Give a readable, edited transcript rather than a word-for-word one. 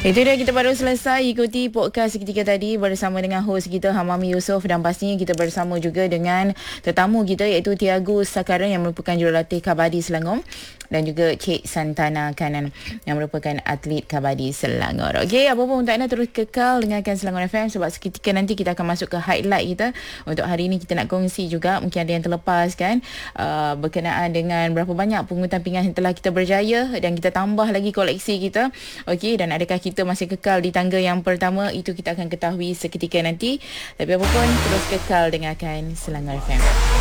Itu dia, kita baru selesai ikuti podcast seketika tadi bersama dengan host kita Hamami Yusof, dan pastinya kita bersama juga dengan tetamu kita iaitu Tiago Sakaran yang merupakan jurulatih Kabadi Selangor, dan juga Cik Santana Kanan yang merupakan atlet Kabadi Selangor. Okey, apa pun untuk anda terus kekal dengarkan Selangor FM, sebab seketika nanti kita akan masuk ke highlight kita. Untuk hari ini kita nak kongsi juga, mungkin ada yang terlepas kan, berkenaan dengan berapa banyak pungutan pingat yang telah kita berjaya dan kita tambah lagi koleksi kita. Okey, dan adakah kita masih kekal di tangga yang pertama, itu kita akan ketahui seketika nanti. Tapi apa pun terus kekal dengarkan Selangor FM.